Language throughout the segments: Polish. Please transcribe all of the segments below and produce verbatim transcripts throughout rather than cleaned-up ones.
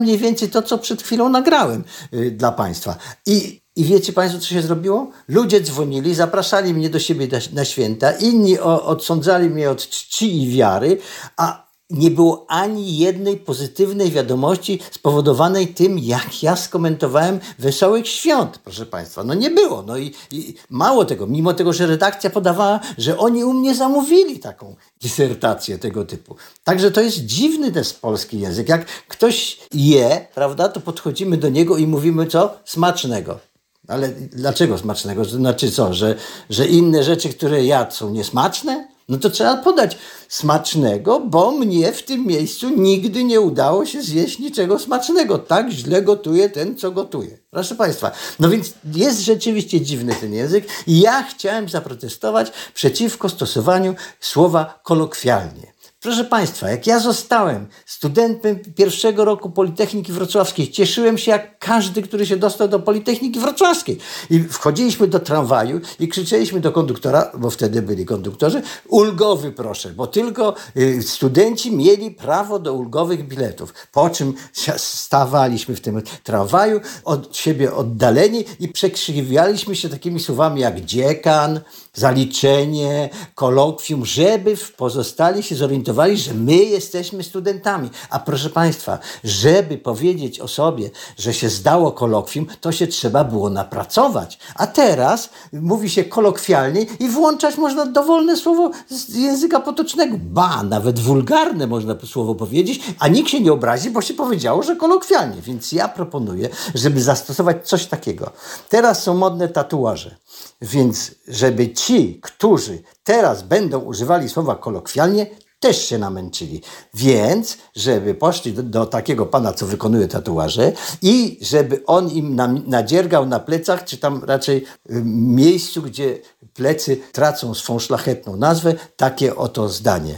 mniej więcej to, co przed chwilą nagrałem y, dla Państwa. I, I wiecie Państwo, co się zrobiło? Ludzie dzwonili, zapraszali mnie do siebie na, na święta, inni o, odsądzali mnie od czci i wiary, a nie było ani jednej pozytywnej wiadomości spowodowanej tym, jak ja skomentowałem Wesołych Świąt, proszę Państwa. No nie było. No i, i mało tego, mimo tego, że redakcja podawała, że oni u mnie zamówili taką dysertację tego typu. Także to jest dziwny ten polski język. Jak ktoś je, prawda, to podchodzimy do niego i mówimy co? Smacznego. Ale dlaczego smacznego? To znaczy co? Że, że inne rzeczy, które jadł, są niesmaczne? No to trzeba podać smacznego, bo mnie w tym miejscu nigdy nie udało się zjeść niczego smacznego. Tak źle gotuje ten, co gotuje. Proszę Państwa, no więc jest rzeczywiście dziwny ten język i ja chciałem zaprotestować przeciwko stosowaniu słowa kolokwialnie. Proszę Państwa, jak ja zostałem studentem pierwszego roku Politechniki Wrocławskiej, cieszyłem się jak każdy, który się dostał do Politechniki Wrocławskiej. I wchodziliśmy do tramwaju i krzyczeliśmy do konduktora, bo wtedy byli konduktorzy, ulgowy proszę, bo tylko y, studenci mieli prawo do ulgowych biletów. Po czym stawaliśmy w tym tramwaju, od siebie oddaleni i przekrzywialiśmy się takimi słowami jak dziekan, zaliczenie, kolokwium, żeby pozostali się zorientowali, że my jesteśmy studentami. A proszę Państwa, żeby powiedzieć o sobie, że się zdało kolokwium, to się trzeba było napracować. A teraz mówi się kolokwialnie i włączać można dowolne słowo z języka potocznego. Ba, nawet wulgarne można słowo powiedzieć, a nikt się nie obrazi, bo się powiedziało, że kolokwialnie. Więc ja proponuję, żeby zastosować coś takiego. Teraz są modne tatuaże. Więc żeby ci, którzy teraz będą używali słowa kolokwialnie, też się namęczyli. Więc, żeby poszli do, do takiego pana, co wykonuje tatuaże i żeby on im na, nadziergał na plecach, czy tam raczej y, miejscu, gdzie plecy tracą swą szlachetną nazwę, takie oto zdanie.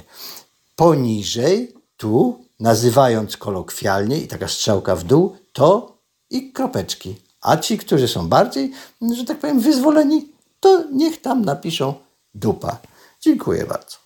Poniżej, tu, nazywając kolokwialnie i taka strzałka w dół, to i kropeczki. A ci, którzy są bardziej, że tak powiem, wyzwoleni, to niech tam napiszą dupa. Dziękuję bardzo.